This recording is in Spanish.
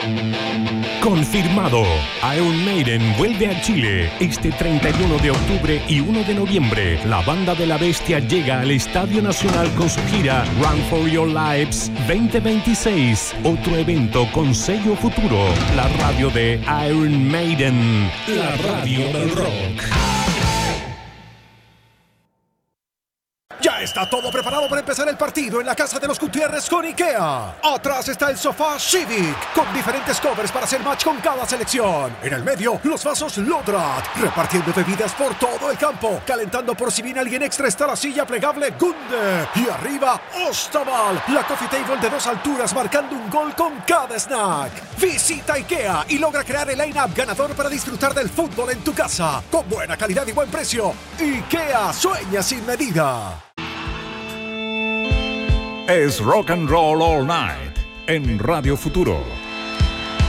Confirmado. Iron Maiden vuelve a Chile este 31 de octubre y 1 de noviembre. La banda de la bestia llega al Estadio Nacional con su gira Run for Your Lives 2026. Otro evento con sello futuro. La radio de Iron Maiden. La radio del rock. Ya está todo preparado para empezar el partido en la casa de los Gutiérrez con IKEA. Atrás está el sofá Civic, con diferentes covers para hacer match con cada selección. En el medio, los vasos Lodrat, repartiendo bebidas por todo el campo. Calentando por si viene alguien extra está la silla plegable Gunde. Y arriba, Ostaval, la coffee table de 2 alturas marcando un gol con cada snack. Visita IKEA y logra crear el line-up ganador para disfrutar del fútbol en tu casa. Con buena calidad y buen precio. IKEA sueña sin medida. Es Rock and Roll All Night en Radio Futuro.